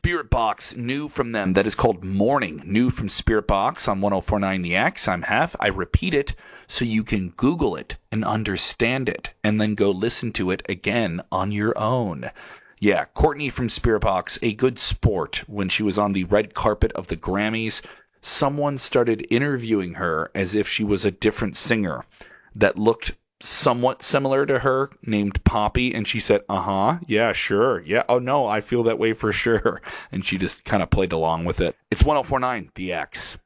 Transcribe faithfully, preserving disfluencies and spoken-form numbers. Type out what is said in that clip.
Spirit Box, new from them. That is called Morning, new from Spirit Box on ten forty-nine The X. I'm Hef. I repeat it so you can Google it and understand it, and then go listen to it again on your own. Yeah, Courtney from Spirit Box, a good sport. When she was on the red carpet of the Grammys, someone started interviewing her as if she was a different singer that looked somewhat similar to her, named Poppy, and she said, uh-huh, yeah, sure, yeah, oh no, I feel that way for sure, and she just kind of played along with it. It's ten forty-nine The X.